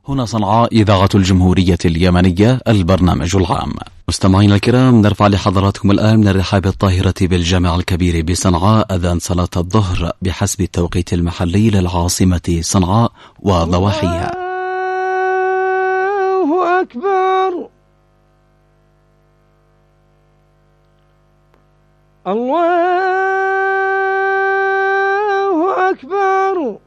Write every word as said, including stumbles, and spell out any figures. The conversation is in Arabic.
هنا صنعاء إذاعة الجمهورية اليمنية البرنامج العام. مستمعينا الكرام، نرفع لحضراتكم الآن من الرحاب الطاهرة بالجامع الكبير بصنعاء أذان صلاة الظهر بحسب التوقيت المحلي للعاصمة صنعاء وضواحيها. الله أكبر، الله أكبر.